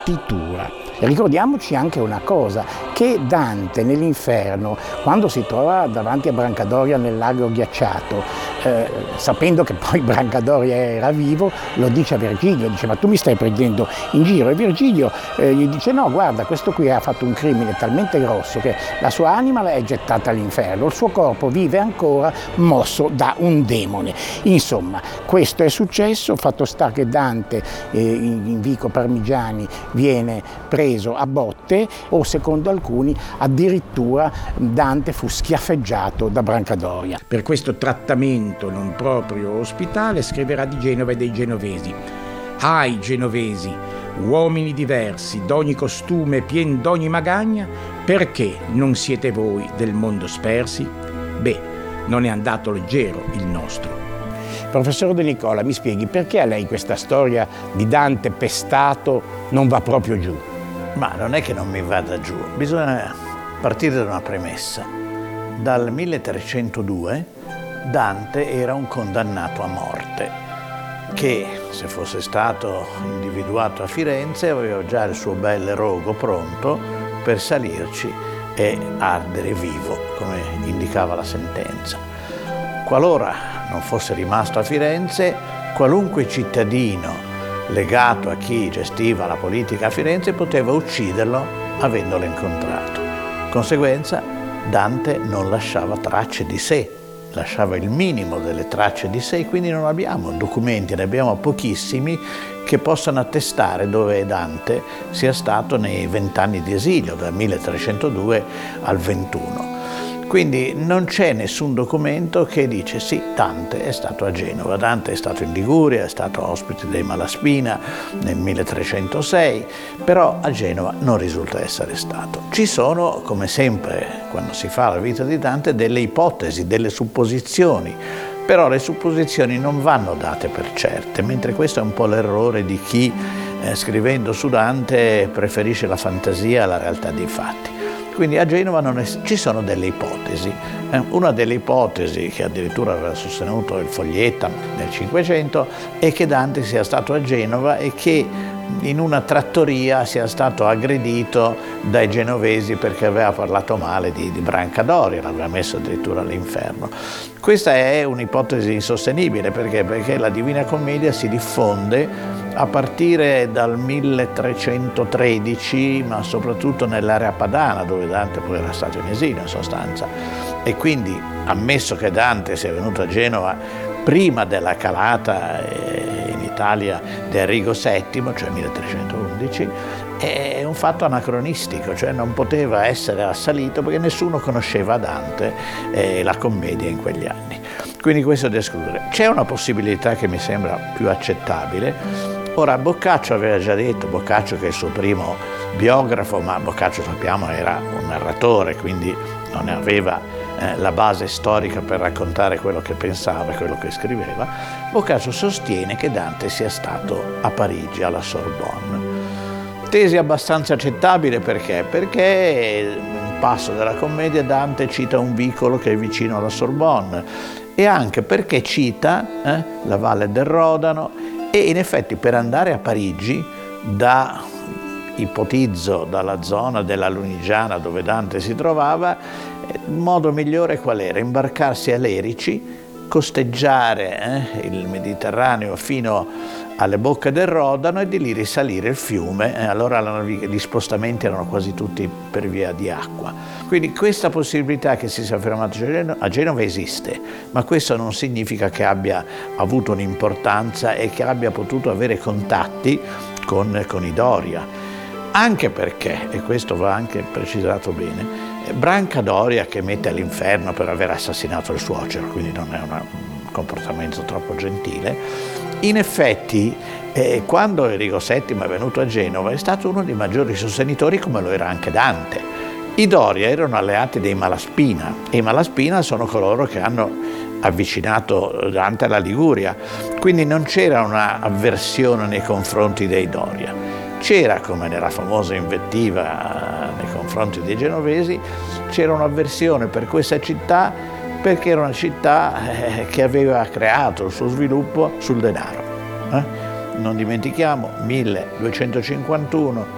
partitura. Ricordiamoci anche una cosa, che Dante nell'inferno, quando si trova davanti a Brancadoria nel lago ghiacciato, sapendo che poi Brancadoria era vivo, lo dice a Virgilio, dice: ma tu mi stai prendendo in giro? E Virgilio gli dice: no, guarda, questo qui ha fatto un crimine talmente grosso che la sua anima è gettata all'inferno, il suo corpo vive ancora mosso da un demone. Insomma, questo è successo, fatto sta che Dante in Vico Parmigiani viene preso a botte, o secondo alcuni addirittura Dante fu schiaffeggiato da Brancadoria. Per questo trattamento non proprio ospitale scriverà di Genova e dei genovesi. Ahi, genovesi, uomini diversi, d'ogni costume, pien d'ogni magagna, perché non siete voi del mondo spersi? Beh, non è andato leggero il nostro. Professor De Nicola, mi spieghi perché a lei questa storia di Dante pestato non va proprio giù? Ma non è che non mi vada giù, bisogna partire da una premessa. Dal 1302 Dante era un condannato a morte che, se fosse stato individuato a Firenze, aveva già il suo bel rogo pronto per salirci e ardere vivo, come indicava la sentenza. Qualora non fosse rimasto a Firenze, qualunque cittadino legato a chi gestiva la politica a Firenze poteva ucciderlo avendolo incontrato. Conseguenza, Dante non lasciava tracce di sé, lasciava il minimo delle tracce di sé, quindi non abbiamo documenti, ne abbiamo pochissimi che possano attestare dove Dante sia stato nei 20 anni di esilio, dal 1302 al 21. Quindi non c'è nessun documento che dice sì, Dante è stato a Genova, Dante è stato in Liguria, è stato ospite dei Malaspina nel 1306, però a Genova non risulta essere stato. Ci sono, come sempre quando si fa la vita di Dante, delle ipotesi, delle supposizioni, però le supposizioni non vanno date per certe, mentre questo è un po' l'errore di chi scrivendo su Dante preferisce la fantasia alla realtà dei fatti. Quindi a Genova ci sono delle ipotesi. Una delle ipotesi che addirittura aveva sostenuto il Foglietta nel Cinquecento è che Dante sia stato a Genova e che in una trattoria sia stato aggredito dai genovesi perché aveva parlato male di Brancadoria, l'aveva messo addirittura all'inferno. Questa è un'ipotesi insostenibile perché la Divina Commedia si diffonde a partire dal 1313, ma soprattutto nell'area padana, dove Dante poi era stato in esilio in sostanza. E quindi, ammesso che Dante sia venuto a Genova prima della calata in Italia di Arrigo VII, cioè 1311, è un fatto anacronistico, cioè non poteva essere assalito perché nessuno conosceva Dante e la commedia in quegli anni. Quindi questo è da escludere. C'è una possibilità che mi sembra più accettabile. Ora, Boccaccio aveva già detto, Boccaccio che è il suo primo biografo, ma Boccaccio sappiamo era un narratore, quindi non ne aveva la base storica per raccontare quello che pensava, quello che scriveva. Boccaccio sostiene che Dante sia stato a Parigi, alla Sorbonne. Tesi abbastanza accettabile perché? Perché in un passo della commedia Dante cita un vicolo che è vicino alla Sorbonne e anche perché cita la Valle del Rodano. E in effetti per andare a Parigi, ipotizzo dalla zona della Lunigiana dove Dante si trovava, il modo migliore qual era? Imbarcarsi a Lerici, costeggiare il Mediterraneo fino alle bocche del Rodano e di lì risalire il fiume. Allora gli spostamenti erano quasi tutti per via di acqua. Quindi questa possibilità che si sia fermato a Genova esiste, ma questo non significa che abbia avuto un'importanza e che abbia potuto avere contatti con i Doria. Anche perché, e questo va anche precisato bene, Brancadoria che mette all'inferno per aver assassinato il suocero, quindi non è un comportamento troppo gentile, in effetti quando Enrico VII è venuto a Genova è stato uno dei maggiori sostenitori, come lo era anche Dante. I Doria erano alleati dei Malaspina e i Malaspina sono coloro che hanno avvicinato Dante alla Liguria, quindi non c'era una avversione nei confronti dei Doria. C'era, come nella famosa invettiva nei confronti dei genovesi, c'era un'avversione per questa città perché era una città che aveva creato il suo sviluppo sul denaro. Non dimentichiamo, 1251